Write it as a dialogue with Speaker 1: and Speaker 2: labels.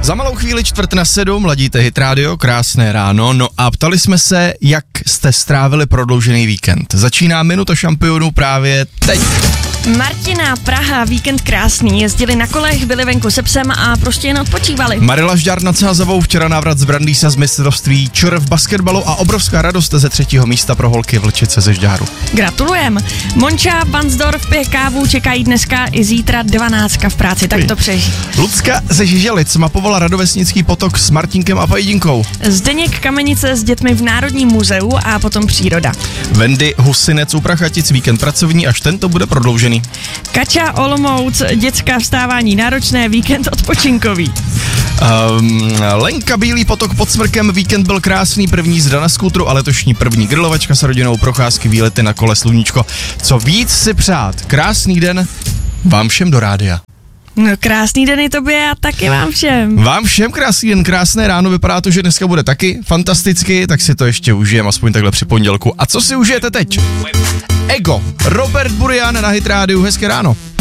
Speaker 1: Za malou chvíli 6:45, ladíte Hit Radio, krásné ráno. No a ptali jsme se, jak jste strávili prodloužený víkend. Začíná minuta šampionů právě teď.
Speaker 2: Martina, Praha, víkend krásný, jezdili na kolech, byli venku se psem a prostě jen odpočívali.
Speaker 1: Marila Žďár nad Sázavou, včera návrat z Brandýsa z mistrovství ČR v basketbalu a obrovská radost ze 3. místa pro holky Vlčice ze Žďáru.
Speaker 2: Gratulujem. Monča, Bansdorf, pije kávu, čekají dneska i zítra 12 v práci, tak to přežij.
Speaker 1: Lucka ze Žiželic mapovala Radovesnický potok s Martinkem a Pajdinkou.
Speaker 2: Zdeněk Kamenice s dětmi v Národním muzeu a potom příroda.
Speaker 1: Wendy Husinec u Prachatic, víkend pracovní, až tento bude prodloužený.
Speaker 2: Kača Olomouc, dětská vstávání náročné, víkend odpočinkový.
Speaker 1: Lenka Bílý potok pod Smrkem, víkend byl krásný, první jízda na skútru a letošní první grilovačka s rodinou, procházky, výlety na kole, sluníčko. Co víc si přát, krásný den vám všem do rádia.
Speaker 2: No krásný den i tobě a taky vám všem.
Speaker 1: Vám všem krásný den, krásné ráno, vypadá to, že dneska bude taky fantasticky, tak si to ještě užijem, aspoň takhle při pondělku. A co si užijete teď? Ego, Robert Burian na Hit Radio, hezké ráno.